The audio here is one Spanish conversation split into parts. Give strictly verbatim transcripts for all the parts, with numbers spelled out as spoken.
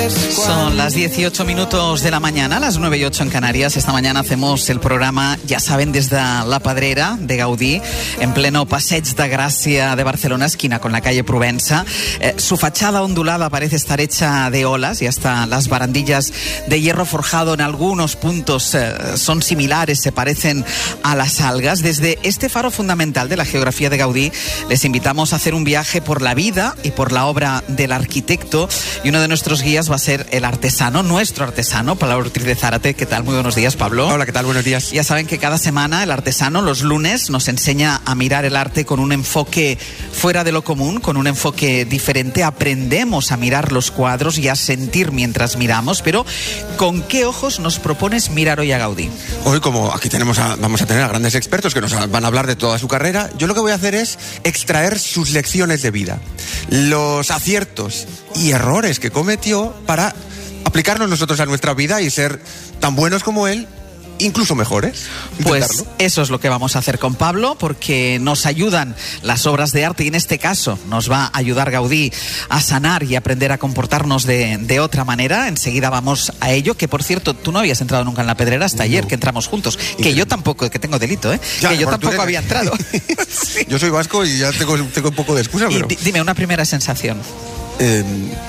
Son las dieciocho minutos de la mañana, las nueve y ocho en Canarias. Esta mañana hacemos el programa, ya saben, desde La Pedrera de Gaudí, en pleno Passeig de Gracia de Barcelona, esquina con la calle Provenza. Eh, su fachada ondulada parece estar hecha de olas y hasta las barandillas de hierro forjado en algunos puntos eh, son similares, se parecen a las algas. Desde este faro fundamental de la geografía de Gaudí les invitamos a hacer un viaje por la vida y por la obra del arquitecto, y uno de nuestros guías va a ser el artesano, nuestro artesano, Pablo Ortiz de Zárate. ¿Qué tal? Muy buenos días, Pablo. Hola, ¿qué tal? Buenos días. Ya saben que cada semana el artesano, los lunes, nos enseña a mirar el arte con un enfoque fuera de lo común, con un enfoque diferente. Aprendemos a mirar los cuadros y a sentir mientras miramos, pero ¿con qué ojos nos propones mirar hoy a Gaudí? Hoy, como aquí tenemos a, vamos a tener a grandes expertos que nos van a hablar de toda su carrera, yo lo que voy a hacer es extraer sus lecciones de vida, los aciertos y errores que cometió para aplicarnos nosotros a nuestra vida y ser tan buenos como él, incluso mejores. Pues eso es lo que vamos a hacer con Pablo, porque nos ayudan las obras de arte y en este caso nos va a ayudar Gaudí a sanar y aprender a comportarnos de, de otra manera. Enseguida vamos a ello, que por cierto, tú no habías entrado nunca en La Pedrera hasta no. ayer que entramos juntos, que sí. yo tampoco, que tengo delito, ¿eh? Ya, que yo tampoco eres... había entrado. Sí. Yo soy vasco y ya tengo, tengo un poco de excusa, pero... Y dime una primera sensación. Eh...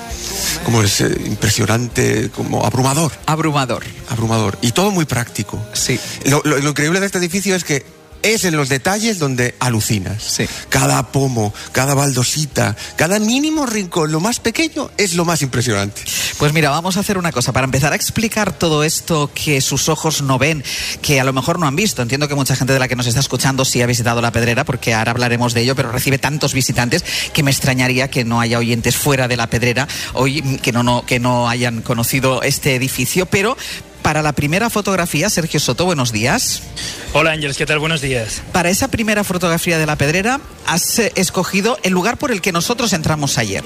Como es eh, impresionante, como abrumador. Abrumador. Abrumador. Y todo muy práctico. Sí. Lo, lo, lo increíble de este edificio es que es en los detalles donde alucinas. Sí. Cada pomo, cada baldosita, cada mínimo rincón, lo más pequeño, es lo más impresionante. Pues mira, vamos a hacer una cosa. Para empezar a explicar todo esto que sus ojos no ven, que a lo mejor no han visto. Entiendo que mucha gente de la que nos está escuchando sí ha visitado La Pedrera, porque ahora hablaremos de ello, pero recibe tantos visitantes que me extrañaría que no haya oyentes fuera de La Pedrera hoy que no, no, que no hayan conocido este edificio. Pero para la primera fotografía, Sergio Soto, buenos días. Hola Ángeles, ¿qué tal? Buenos días. Para esa primera fotografía de La Pedrera has eh, escogido el lugar por el que nosotros entramos ayer.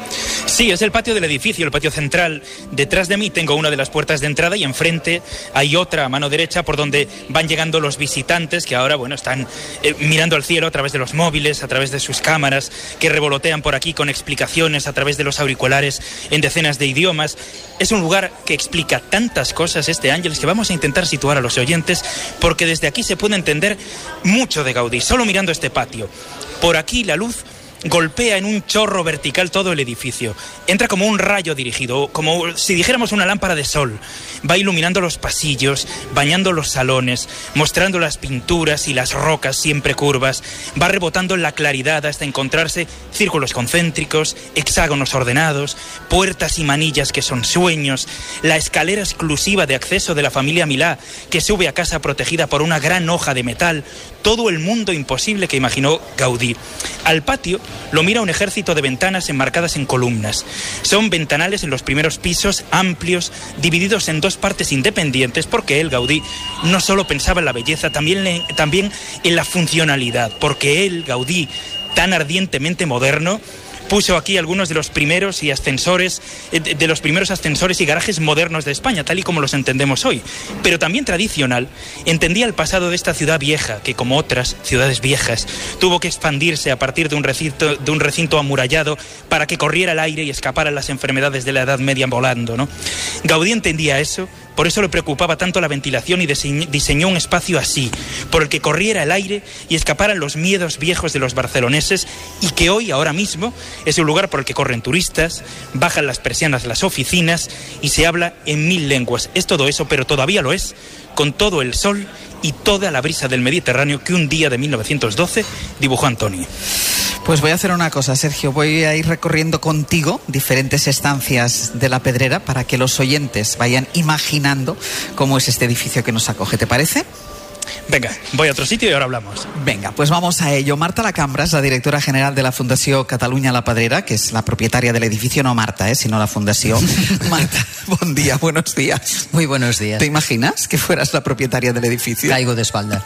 Sí, es el patio del edificio, el patio central. Detrás de mí tengo una de las puertas de entrada y enfrente hay otra a mano derecha por donde van llegando los visitantes que ahora, bueno, están eh, mirando al cielo a través de los móviles, a través de sus cámaras, que revolotean por aquí con explicaciones a través de los auriculares en decenas de idiomas. Es un lugar que explica tantas cosas, este Ángeles, que vamos a intentar situar a los oyentes, porque desde aquí se puede entender mucho de Gaudí, solo mirando este patio. Por aquí la luz golpea en un chorro vertical todo el edificio. Entra como un rayo dirigido, como si dijéramos una lámpara de sol. Va iluminando los pasillos, bañando los salones, mostrando las pinturas y las rocas siempre curvas. Va rebotando en la claridad hasta encontrarse círculos concéntricos, hexágonos ordenados, puertas y manillas que son sueños, la escalera exclusiva de acceso de la familia Milá, que sube a casa protegida por una gran hoja de metal. Todo el mundo imposible que imaginó Gaudí. Al patio lo mira un ejército de ventanas enmarcadas en columnas. Son ventanales en los primeros pisos, amplios, divididos en dos partes independientes, porque él, Gaudí, no solo pensaba en la belleza, también, también en la funcionalidad, porque él, Gaudí, tan ardientemente moderno, puso aquí algunos de los primeros y ascensores, de los primeros ascensores y garajes modernos de España, tal y como los entendemos hoy. Pero también tradicional, entendía el pasado de esta ciudad vieja, que como otras ciudades viejas, tuvo que expandirse a partir de un recinto, de un recinto amurallado para que corriera el aire y escaparan las enfermedades de la Edad Media volando, ¿no? Gaudí entendía eso. Por eso le preocupaba tanto la ventilación y diseñó un espacio así, por el que corriera el aire y escaparan los miedos viejos de los barceloneses, y que hoy, ahora mismo, es un lugar por el que corren turistas, bajan las persianas las oficinas y se habla en mil lenguas. Es todo eso, pero todavía lo es, con todo el sol y toda la brisa del Mediterráneo que un día de mil novecientos doce dibujó Antoni. Pues voy a hacer una cosa, Sergio, voy a ir recorriendo contigo diferentes estancias de La Pedrera para que los oyentes vayan imaginando cómo es este edificio que nos acoge, ¿te parece? Venga, voy a otro sitio y ahora hablamos. Venga, pues vamos a ello. Marta Lacambra es la directora general de la Fundació Catalunya La Pedrera, que es la propietaria del edificio, no Marta, ¿eh? sino la Fundación. Marta, buen día, buenos días. Muy buenos días. ¿Te imaginas que fueras la propietaria del edificio? Caigo de espalda.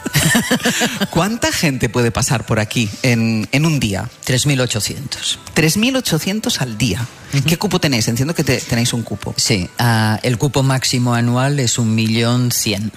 ¿Cuánta gente puede pasar por aquí en, en un día? tres mil ochocientos. tres mil ochocientos al día. Uh-huh. ¿Qué cupo tenéis? Entiendo que te, tenéis un cupo. Sí, uh, el cupo máximo anual es un millón cien.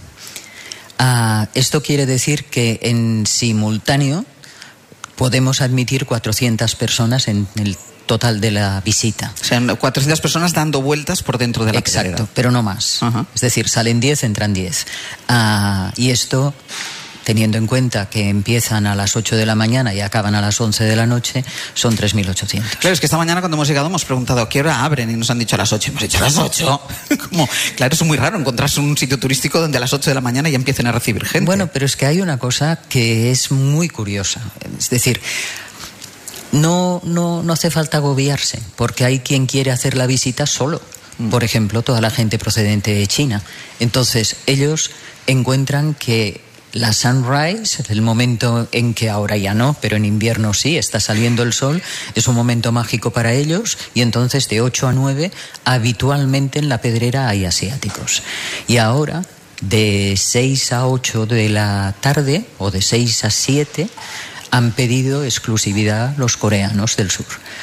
Uh, esto quiere decir que en simultáneo podemos admitir cuatrocientas personas en el total de la visita. O sea, cuatrocientas personas dando vueltas por dentro de la Exacto, pedrera. pero no más. Uh-huh. Es decir, salen diez, entran diez. Uh, y esto, teniendo en cuenta que empiezan a las ocho de la mañana y acaban a las once de la noche, son tres mil ochocientos. Claro, es que esta mañana cuando hemos llegado hemos preguntado ¿a qué hora abren? Y nos han dicho a las ocho. Hemos dicho a las ocho. Como, claro, es muy raro encontrarse un sitio turístico donde a las ocho de la mañana ya empiecen a recibir gente. Bueno, pero es que hay una cosa que es muy curiosa. Es decir, no, no, no hace falta agobiarse, porque hay quien quiere hacer la visita solo. Por ejemplo, toda la gente procedente de China. Entonces, ellos encuentran que la sunrise, el momento en que ahora ya no, pero en invierno sí, está saliendo el sol, es un momento mágico para ellos, y entonces de ocho a nueve habitualmente en la pedrera hay asiáticos. Y ahora, de seis a ocho de la tarde, o de seis a siete, han pedido exclusividad los coreanos del sur.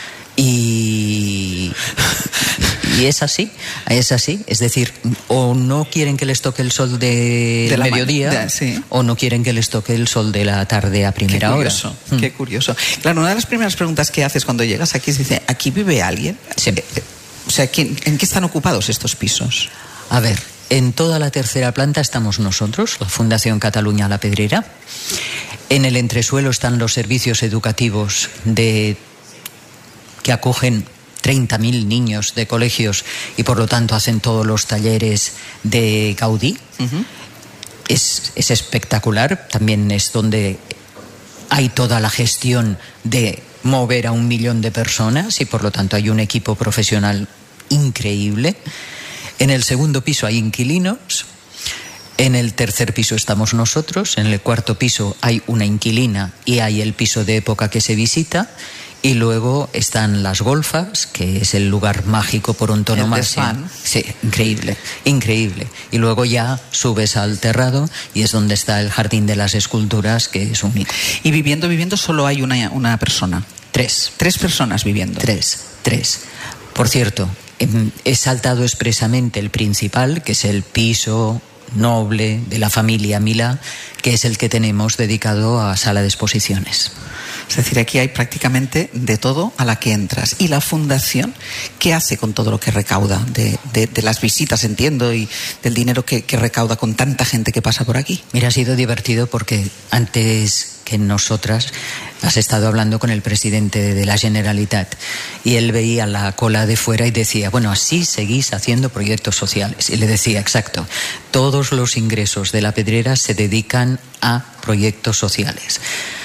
Y, y es así, es así. Es decir, o no quieren que les toque el sol del de mediodía, de, sí. o no quieren que les toque el sol de la tarde a primera qué curioso, hora. Qué curioso. Claro, una de las primeras preguntas que haces cuando llegas aquí es, dice, ¿aquí vive alguien? Sí. O sea, ¿en qué están ocupados estos pisos? A ver, en toda la tercera planta estamos nosotros, la Fundación Cataluña La Pedrera. En el entresuelo están los servicios educativos de que acogen treinta mil niños de colegios y por lo tanto hacen todos los talleres de Gaudí. Uh-huh. Es, es espectacular, también es donde hay toda la gestión de mover a un millón de personas y por lo tanto hay un equipo profesional increíble. En el segundo piso hay inquilinos. En el tercer piso estamos nosotros. En el cuarto piso hay una inquilina y hay el piso de época que se visita. Y luego están las golfas, que es el lugar mágico por antonomasia. Sí, increíble, increíble. Y luego ya subes al terrado y es donde está el jardín de las esculturas, que es único. ¿Y viviendo, viviendo solo hay una, una persona? Tres. Tres personas viviendo. Tres, tres. Por cierto, he saltado expresamente el principal, que es el piso noble de la familia Milá, que es el que tenemos dedicado a sala de exposiciones. Es decir, aquí hay prácticamente de todo a la que entras. ¿Y la fundación qué hace con todo lo que recauda? De, de, de las visitas, entiendo, y del dinero que, que recauda con tanta gente que pasa por aquí. Mira, ha sido divertido porque antes que nosotras has estado hablando con el presidente de la Generalitat y él veía la cola de fuera y decía, bueno, así seguís haciendo proyectos sociales. Y le decía, exacto, todos los ingresos de la Pedrera se dedican a proyectos sociales.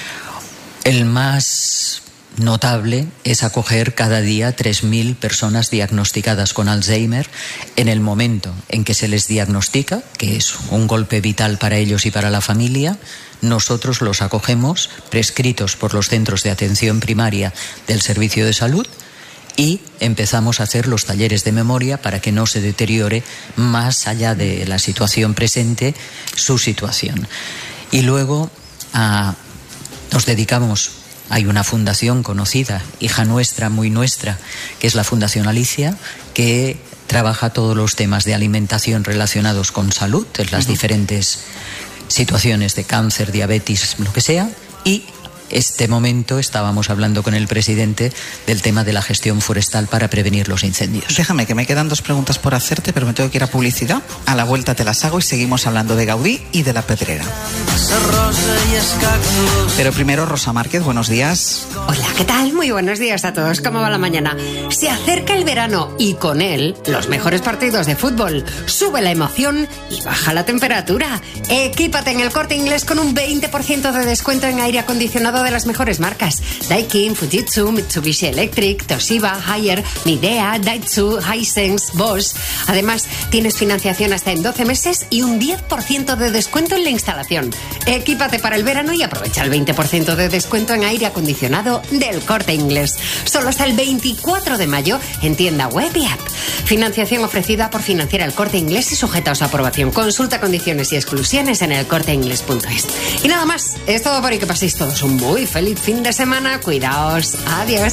El más notable es acoger cada día tres mil personas diagnosticadas con Alzheimer en el momento en que se les diagnostica, que es un golpe vital para ellos y para la familia. Nosotros los acogemos prescritos por los centros de atención primaria del Servicio de Salud y empezamos a hacer los talleres de memoria para que no se deteriore más allá de la situación presente su situación. Y luego a Nos dedicamos, hay una fundación conocida, hija nuestra, muy nuestra, que es la Fundación Alicia, que trabaja todos los temas de alimentación relacionados con salud, en las uh-huh. diferentes situaciones de cáncer, diabetes, lo que sea, y este momento estábamos hablando con el presidente del tema de la gestión forestal para prevenir los incendios. Déjame, que me quedan dos preguntas por hacerte, pero me tengo que ir a publicidad. A la vuelta te las hago y seguimos hablando de Gaudí y de la Pedrera. Pero primero, Rosa Márquez, buenos días. Hola, ¿qué tal? Muy buenos días a todos. ¿Cómo va la mañana? Se acerca el verano y con él los mejores partidos de fútbol. Sube la emoción y baja la temperatura. Equípate en el Corte Inglés con un veinte por ciento de descuento en aire acondicionado de las mejores marcas: Daikin, Fujitsu, Mitsubishi Electric, Toshiba, Haier, Midea, Daitsu, Hisense, Bosch. Además, tienes financiación hasta en doce meses y un diez por ciento de descuento en la instalación. Equípate para el verano y aprovecha el veinte por ciento de descuento en aire acondicionado del Corte Inglés. Solo hasta el veinticuatro de mayo en tienda web y app. Financiación ofrecida por Financiera El Corte Inglés y sujeta a su aprobación. Consulta condiciones y exclusiones en el corte inglés punto es. Y nada más, es todo por hoy. Que paséis todos un muy feliz fin de semana. Cuidaos. Adiós.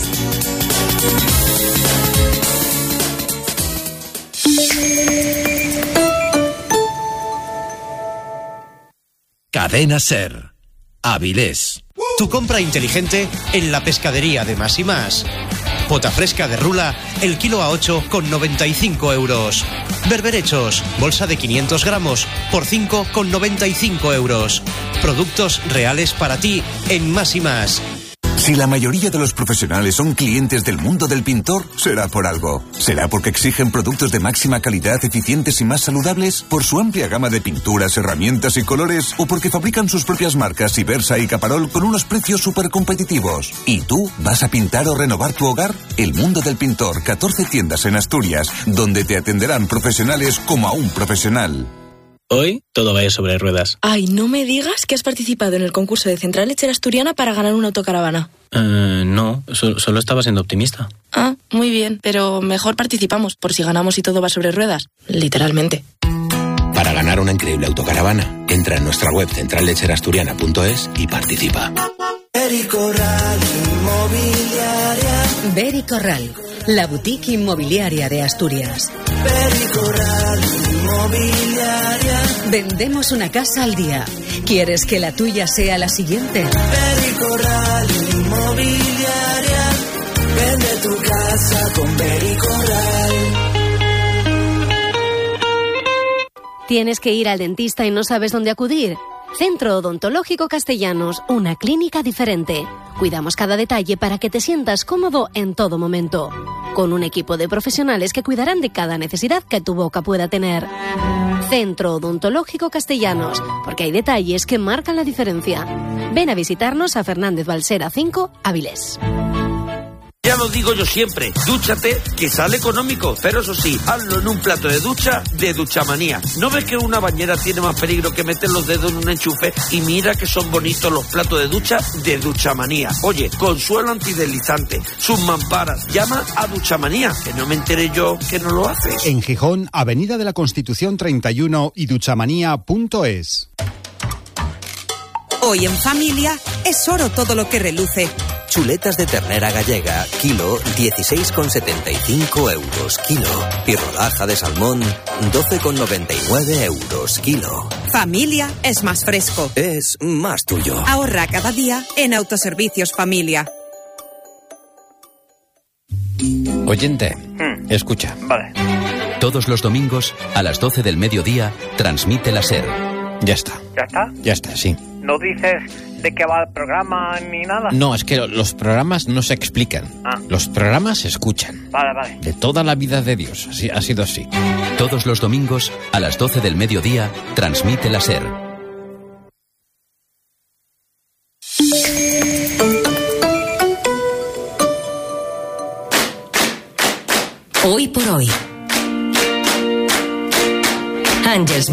Cadena Ser. Avilés. Tu compra inteligente en la pescadería de Más y Más. Pota fresca de rula, el kilo a ocho con noventa y cinco euros. Berberechos, bolsa de quinientos gramos, por cinco con noventa y cinco euros. Productos reales para ti en Más y Más. Si la mayoría de los profesionales son clientes del mundo del pintor, será por algo. ¿Será porque exigen productos de máxima calidad, eficientes y más saludables? ¿Por su amplia gama de pinturas, herramientas y colores? ¿O porque fabrican sus propias marcas Ibersa y Caparol con unos precios súper competitivos? ¿Y tú vas a pintar o renovar tu hogar? El mundo del pintor, catorce tiendas en Asturias, donde te atenderán profesionales como a un profesional. Hoy todo va a ir sobre ruedas. Ay, no me digas que has participado en el concurso de Central Lechera Asturiana para ganar una autocaravana. Eh, no, so- solo estaba siendo optimista. Ah, muy bien, pero mejor participamos, por si ganamos y todo va sobre ruedas. Literalmente. Para ganar una increíble autocaravana, entra en nuestra web central lechera asturiana punto es y participa. Bericorral Inmobiliaria. Bericorral, la boutique inmobiliaria de Asturias. Bericorral Inmobiliaria. Vendemos una casa al día. ¿Quieres que la tuya sea la siguiente? Bericorral Inmobiliaria. Vende tu casa con Bericorral. ¿Tienes que ir al dentista y no sabes dónde acudir? Centro Odontológico Castellanos, una clínica diferente. Cuidamos cada detalle para que te sientas cómodo en todo momento. Con un equipo de profesionales que cuidarán de cada necesidad que tu boca pueda tener. Centro Odontológico Castellanos, porque hay detalles que marcan la diferencia. Ven a visitarnos a Fernández Balsera cinco, Avilés. Ya lo digo yo siempre, dúchate que sale económico, pero eso sí, hazlo en un plato de ducha de Duchamanía. ¿No ves que una bañera tiene más peligro que meter los dedos en un enchufe? Y mira que son bonitos los platos de ducha de Duchamanía. Oye, con suelo antideslizante, sus mamparas, llama a Duchamanía, que no me enteré yo que no lo haces. En Gijón, Avenida de la Constitución treinta y uno y duchamanía punto es. Hoy en familia es oro todo lo que reluce. Chuletas de ternera gallega, kilo, dieciséis con setenta y cinco euros, kilo. Y rodaja de salmón, doce con noventa y nueve euros, kilo. Familia es más fresco. Es más tuyo. Ahorra cada día en Autoservicios Familia. Oyente, hmm. escucha. Vale. Todos los domingos, a las doce del mediodía, transmite la SER. Ya está. ¿Ya está? Ya está, sí. ¿No dices de qué va el programa ni nada? No, es que los programas no se explican. Ah. Los programas se escuchan. Vale, vale. De toda la vida de Dios. Así, ha sido así. Todos los domingos, a las doce del mediodía, transmite la SER. Hoy por hoy. Ángels